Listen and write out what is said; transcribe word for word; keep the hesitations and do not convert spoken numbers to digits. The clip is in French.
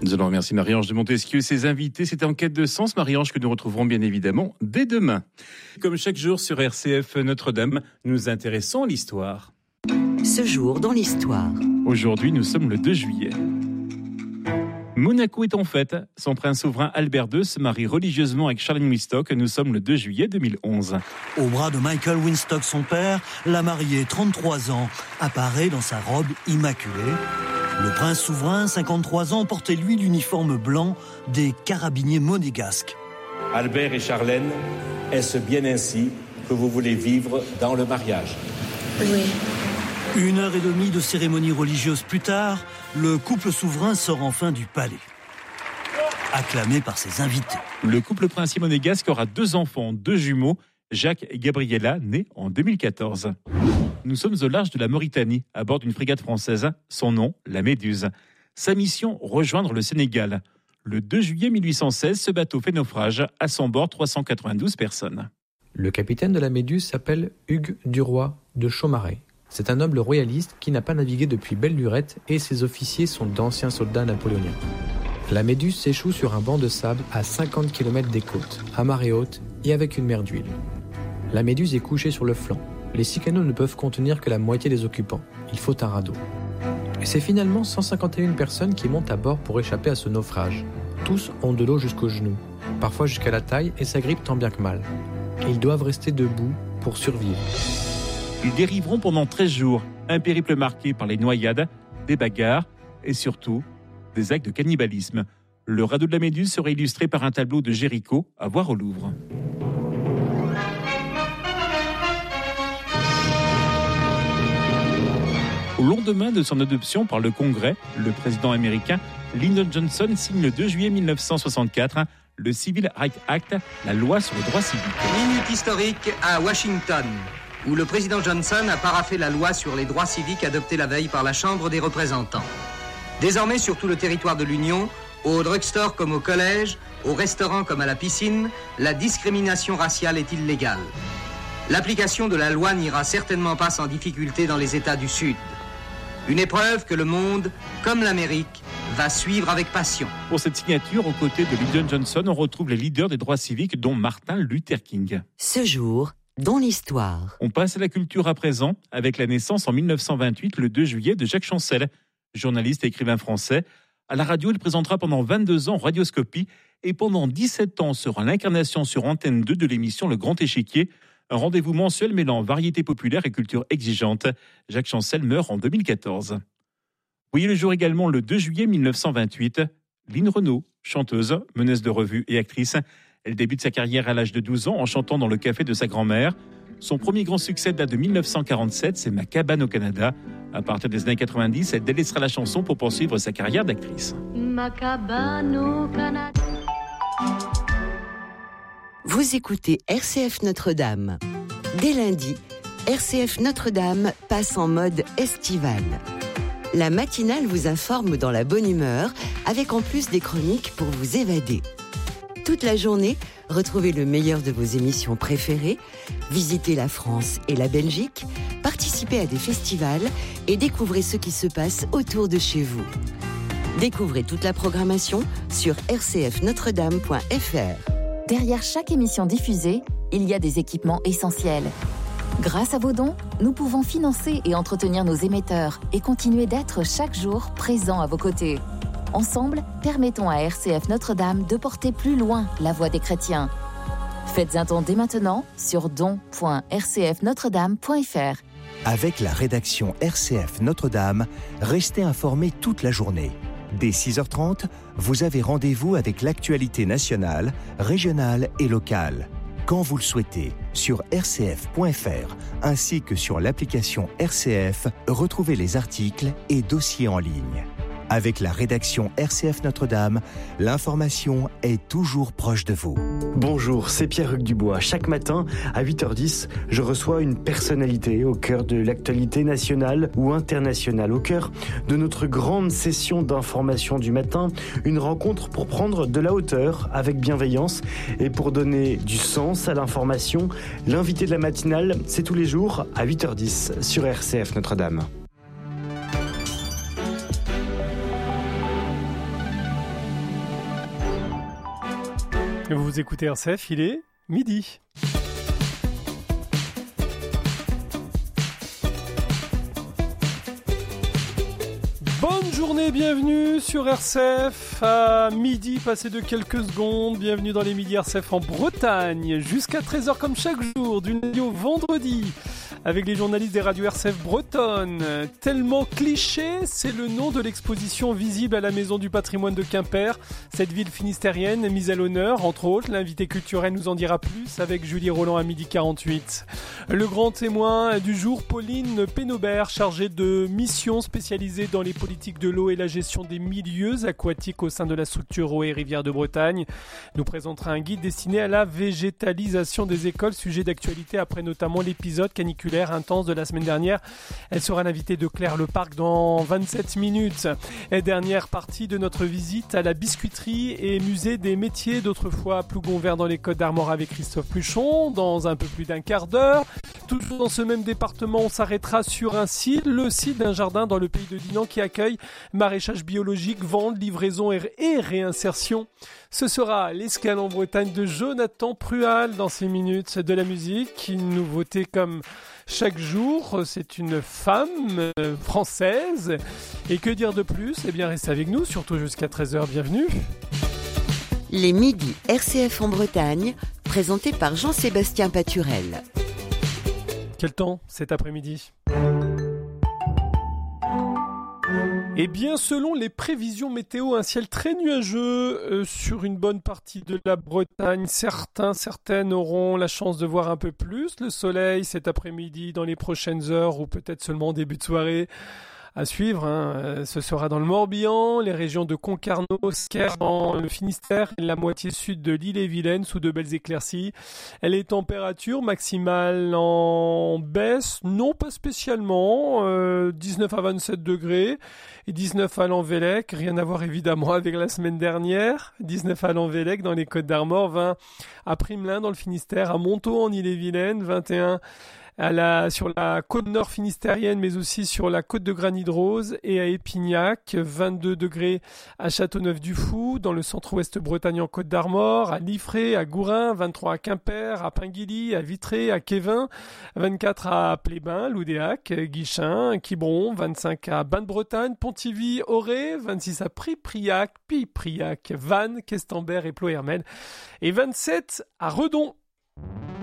Nous allons remercier Marie-Ange de Montesquieu et ses invités. C'était En quête de sens, Marie-Ange, que nous retrouverons bien évidemment dès demain. Comme chaque jour sur R C F Notre-Dame, nous nous intéressons à l'histoire. Ce jour dans l'histoire. Aujourd'hui, nous sommes le deux juillet. Monaco est en fête. Son prince souverain Albert deux se marie religieusement avec Charlene Wistock. Nous sommes le deux juillet deux mille onze. Au bras de Michael Winstock, son père, la mariée, trente-trois ans, apparaît dans sa robe immaculée. Le prince souverain, cinquante-trois ans, portait lui l'uniforme blanc des carabiniers monégasques. Albert et Charlène, est-ce bien ainsi que vous voulez vivre dans le mariage ? Oui. Une heure et demie de cérémonie religieuse plus tard, le couple souverain sort enfin du palais, acclamé par ses invités. Le couple princier monégasque aura deux enfants, deux jumeaux, Jacques et Gabriella, nés en deux mille quatorze. Nous sommes au large de la Mauritanie, à bord d'une frégate française, son nom, la Méduse. Sa mission, rejoindre le Sénégal. Le deux juillet mille huit cent seize, ce bateau fait naufrage, à son bord trois cent quatre-vingt-douze personnes. Le capitaine de la Méduse s'appelle Hugues Duroy de Chaumareix. C'est un noble royaliste qui n'a pas navigué depuis belle lurette et ses officiers sont d'anciens soldats napoléoniens. La Méduse s'échoue sur un banc de sable à cinquante kilomètres des côtes, à marée haute et avec une mer d'huile. La Méduse est couchée sur le flanc. Les six canots ne peuvent contenir que la moitié des occupants. Il faut un radeau. Et c'est finalement cent cinquante et une personnes qui montent à bord pour échapper à ce naufrage. Tous ont de l'eau jusqu'aux genoux, parfois jusqu'à la taille et s'agrippent tant bien que mal. Ils doivent rester debout pour survivre. Ils dériveront pendant treize jours, un périple marqué par les noyades, des bagarres et surtout des actes de cannibalisme. Le radeau de la Méduse sera illustré par un tableau de Géricault à voir au Louvre. Au lendemain de son adoption par le Congrès, le président américain Lyndon Johnson signe le deux juillet mille neuf cent soixante-quatre le Civil Rights Act, la loi sur les droits civiques. Minute historique à Washington, où le président Johnson a paraphé la loi sur les droits civiques adoptée la veille par la Chambre des représentants. Désormais, sur tout le territoire de l'Union, au drugstore comme au collège, au restaurant comme à la piscine, la discrimination raciale est illégale. L'application de la loi n'ira certainement pas sans difficulté dans les États du Sud. Une épreuve que le monde, comme l'Amérique, va suivre avec passion. Pour cette signature, aux côtés de Lyndon Johnson, on retrouve les leaders des droits civiques, dont Martin Luther King. Ce jour dans l'histoire. On passe à la culture à présent, avec la naissance en mille neuf cent vingt-huit, le deux juillet, de Jacques Chancel, journaliste et écrivain français. À la radio, il présentera pendant vingt-deux ans Radioscopie et pendant dix-sept ans sera l'incarnation sur Antenne deux de l'émission Le Grand Échiquier, un rendez-vous mensuel mêlant variété populaire et culture exigeante. Jacques Chancel meurt en deux mille quatorze. Voyez le jour également le deux juillet mille neuf cent vingt-huit, Lynn Renaud, chanteuse, meneuse de revue et actrice. Elle débute sa carrière à l'âge de douze ans en chantant dans le café de sa grand-mère. Son premier grand succès date de mille neuf cent quarante-sept, c'est Ma cabane au Canada. À partir des années quatre-vingt-dix, elle délaissera la chanson pour poursuivre sa carrière d'actrice. Ma cabane au Canada. Vous écoutez R C F Notre-Dame. Dès lundi, R C F Notre-Dame passe en mode estival. La matinale vous informe dans la bonne humeur, avec en plus des chroniques pour vous évader. Toute la journée, retrouvez le meilleur de vos émissions préférées, visitez la France et la Belgique, participez à des festivals et découvrez ce qui se passe autour de chez vous. Découvrez toute la programmation sur r c f notre dame point f r. Derrière chaque émission diffusée, il y a des équipements essentiels. Grâce à vos dons, nous pouvons financer et entretenir nos émetteurs et continuer d'être chaque jour présents à vos côtés. Ensemble, permettons à R C F Notre-Dame de porter plus loin la voix des chrétiens. Faites un don dès maintenant sur don point r c f notre dame point f r. Avec la rédaction R C F Notre-Dame, restez informés toute la journée. Dès six heures trente, vous avez rendez-vous avec l'actualité nationale, régionale et locale. Quand vous le souhaitez, sur r c f point f r, ainsi que sur l'application R C F, retrouvez les articles et dossiers en ligne. Avec la rédaction R C F Notre-Dame, l'information est toujours proche de vous. Bonjour, c'est Pierre-Hugues Dubois. Chaque matin, à huit heures dix, je reçois une personnalité au cœur de l'actualité nationale ou internationale, au cœur de notre grande session d'information du matin, une rencontre pour prendre de la hauteur avec bienveillance et pour donner du sens à l'information. L'invité de la matinale, c'est tous les jours à huit heures dix sur R C F Notre-Dame. Vous écoutez R C F, il est midi. Bonne journée, bienvenue sur R C F à midi, passé de quelques secondes. Bienvenue dans les midis R C F en Bretagne, jusqu'à treize heures comme chaque jour, du lundi au vendredi, avec les journalistes des radios R C F bretonnes. Tellement cliché, c'est le nom de l'exposition visible à la Maison du patrimoine de Quimper, cette ville finistérienne mise à l'honneur, entre autres. L'invité culturel nous en dira plus avec Julie Roland à midi quarante-huit. Le grand témoin du jour, Pauline Pénobert, chargée de mission spécialisée dans les politiques de l'eau et la gestion des milieux aquatiques au sein de la structure Eau et Rivières de Bretagne, nous présentera un guide destiné à la végétalisation des écoles, sujet d'actualité après notamment l'épisode caniculaire intense de la semaine dernière. Elle sera l'invitée de Claire Leparc dans vingt-sept minutes. Et dernière partie de notre visite à la biscuiterie et musée des métiers d'autrefois à Plougonvert dans les Côtes d'Armor avec Christophe Pluchon dans un peu plus d'un quart d'heure. Toujours dans ce même département, on s'arrêtera sur un site, le site d'un jardin dans le pays de Dinan qui accueille maraîchage biologique, vente, livraison et réinsertion. Ce sera l'escale en Bretagne de Jonathan Prual dans ces minutes de la musique. Une nouveauté comme chaque jour, c'est une femme euh, française. Et que dire de plus ? Eh bien, restez avec nous, surtout jusqu'à treize heures. Bienvenue. Les midis R C F en Bretagne, présentés par Jean-Sébastien Paturel. Quel temps cet après-midi ? Eh bien, selon les prévisions météo, un ciel très nuageux euh, sur une bonne partie de la Bretagne. Certains, certaines auront la chance de voir un peu plus le soleil cet après-midi, dans les prochaines heures ou peut-être seulement en début de soirée. À suivre, hein. Ce sera dans le Morbihan, les régions de Concarneau, Sker, dans le Finistère et la moitié sud de l'Ille-et-Vilaine sous de belles éclaircies. Et les températures maximales en baisse, non pas spécialement, euh, dix-neuf à vingt-sept degrés et dix-neuf à Lanvellec, rien à voir évidemment avec la semaine dernière, dix-neuf à Lanvellec dans les Côtes d'Armor, vingt à Primelin dans le Finistère, à Montaut en Ille-et-Vilaine, vingt et un à la, sur la côte nord finistérienne, mais aussi sur la côte de Granit-Rose et à Épignac, vingt-deux degrés à Châteauneuf-du-Fou, dans le centre-ouest Bretagne en Côte d'Armor, à Liffré, à Gourin, vingt-trois à Quimper, à Pinguilly, à Vitré, à Quévin, vingt-quatre à Plébin, Loudéac, Guichin, Quiberon, vingt-cinq à Bain-de-Bretagne, Pontivy, Auray, vingt-six à Pripriac, Pipriac, Vannes, Questembert et Ploërmel, et vingt-sept à Redon.